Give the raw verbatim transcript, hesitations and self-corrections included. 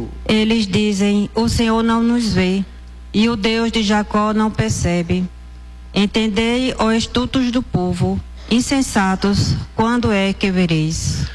Eles dizem: o Senhor não nos vê, e o Deus de Jacó não percebe. Entendei, ó estultos do povo, insensatos, quando é que vereis?